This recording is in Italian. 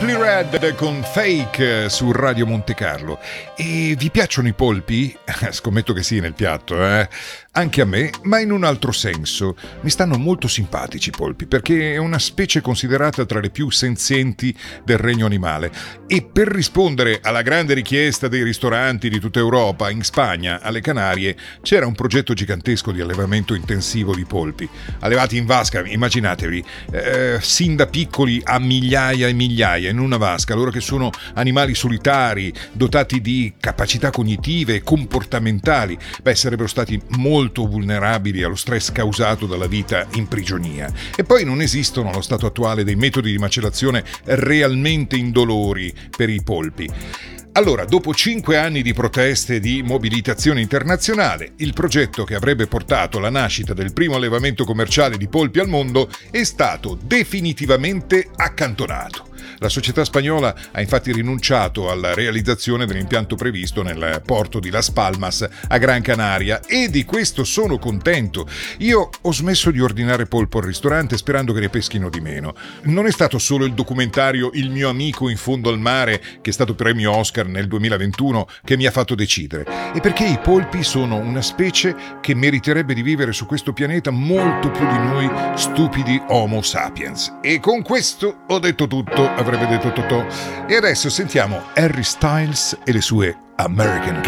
Simply Red con Fake su Radio Monte Carlo. E vi piacciono i polpi? Scommetto che sì nel piatto, Anche a me, ma in un altro senso. Mi stanno molto simpatici i polpi, perché è una specie considerata tra le più senzienti del regno animale. E per rispondere alla grande richiesta dei ristoranti di tutta Europa, in Spagna, alle Canarie, c'era un progetto gigantesco di allevamento intensivo di polpi. Allevati in vasca, immaginatevi, sin da piccoli a migliaia e migliaia in una vasca, loro che sono animali solitari, dotati di capacità cognitive e comportamentali, sarebbero stati molto vulnerabili allo stress causato dalla vita in prigionia. E poi non esistono allo stato attuale dei metodi di macellazione realmente indolori per i polpi. Allora, dopo 5 anni di proteste e di mobilitazione internazionale, il progetto che avrebbe portato alla nascita del primo allevamento commerciale di polpi al mondo è stato definitivamente accantonato. La società spagnola ha infatti rinunciato alla realizzazione dell'impianto previsto nel porto di Las Palmas a Gran Canaria e di questo sono contento. Io ho smesso di ordinare polpo al ristorante sperando che ne peschino di meno. Non è stato solo il documentario Il mio amico in fondo al mare, che è stato premio Oscar nel 2021, che mi ha fatto decidere. È perché i polpi sono una specie che meriterebbe di vivere su questo pianeta molto più di noi stupidi Homo sapiens. E con questo ho detto tutto, avrebbe detto Totò. E adesso sentiamo Harry Styles e le sue American